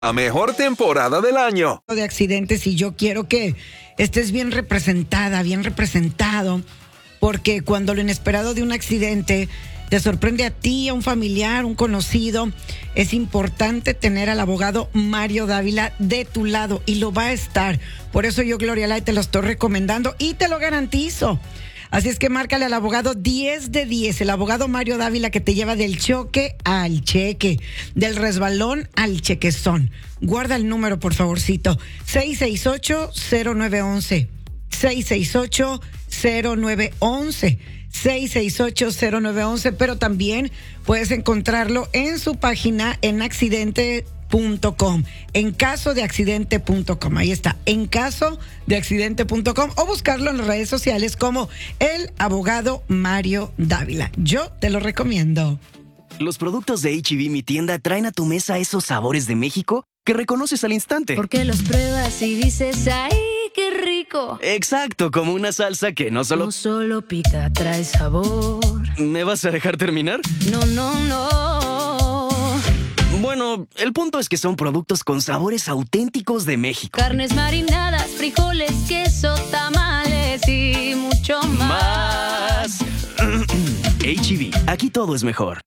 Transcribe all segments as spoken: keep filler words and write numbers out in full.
La mejor temporada del año. De accidentes, y yo quiero que estés bien representada, bien representado, porque cuando lo inesperado de un accidente te sorprende a ti, a un familiar, un conocido, es importante tener al abogado Mario Dávila de tu lado, y lo va a estar. Por eso yo, Gloria Lai, te lo estoy recomendando y te lo garantizo. Así es que márcale al abogado diez de diez, el abogado Mario Dávila, que te lleva del choque al cheque, del resbalón al chequezón. Guarda el número, por favorcito, seis seis ocho, cero nueve uno uno, seis seis ocho, cero nueve uno uno, seis seis ocho, cero nueve uno uno, pero también puedes encontrarlo en su página en accidente punto com, en caso de accidente punto com, ahí está, en caso de accidente punto com, o buscarlo en las redes sociales como el abogado Mario Dávila. Yo te lo recomiendo. Los productos de H E B, mi tienda, traen a tu mesa esos sabores de México que reconoces al instante. Porque los pruebas y dices, ¡ay, qué rico! Exacto, como una salsa que no solo... No solo pica, trae sabor. ¿Me vas a dejar terminar? No, no, no. Bueno, el punto es que son productos con sabores auténticos de México. Carnes marinadas, frijoles, queso, tamales y mucho más. Más. H E B, aquí todo es mejor.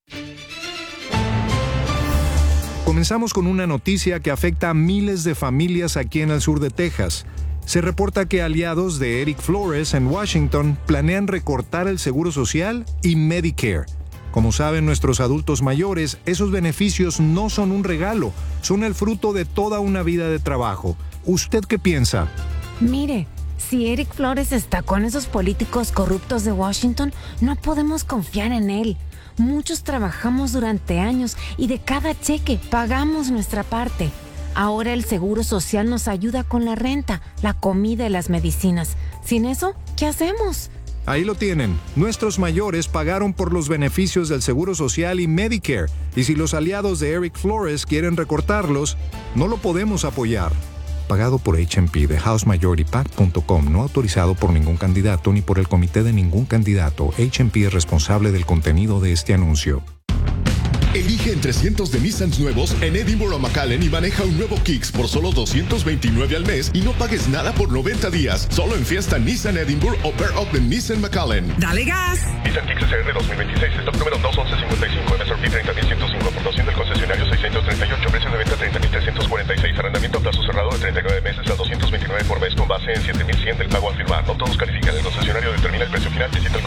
Comenzamos con una noticia que afecta a miles de familias aquí en el sur de Texas. Se reporta que aliados de Eric Flores en Washington planean recortar el Seguro Social y Medicare. Como saben nuestros adultos mayores, esos beneficios no son un regalo, son el fruto de toda una vida de trabajo. ¿Usted qué piensa? Mire, si Eric Flores está con esos políticos corruptos de Washington, no podemos confiar en él. Muchos trabajamos durante años y de cada cheque pagamos nuestra parte. Ahora el Seguro Social nos ayuda con la renta, la comida y las medicinas. Sin eso, ¿qué hacemos? Ahí lo tienen. Nuestros mayores pagaron por los beneficios del Seguro Social y Medicare. Y si los aliados de Eric Flores quieren recortarlos, no lo podemos apoyar. Pagado por H and P de house majority pac punto com, no autorizado por ningún candidato ni por el comité de ningún candidato. H and P es responsable del contenido de este anuncio. Elige entre cientos de Nissans nuevos en Edinburgh o McAllen y maneja un nuevo Kicks por solo doscientos veintinueve al mes y no pagues nada por noventa días. Solo en Fiesta Nissan Edinburgh o Pair Up en Nissan McAllen. ¡Dale gas! Nissan Kicks S R dos mil veintiséis, stock número dos once cincuenta y cinco, M S R P treinta mil ciento cinco, aportación del concesionario seiscientos treinta y ocho, precio de venta treinta mil trescientos cuarenta y seis, arrendamiento a plazo cerrado de treinta y nueve meses a doscientos veintinueve por mes con base en siete mil cien del pago al firmar. No todos califican. El concesionario determina el precio final que cita el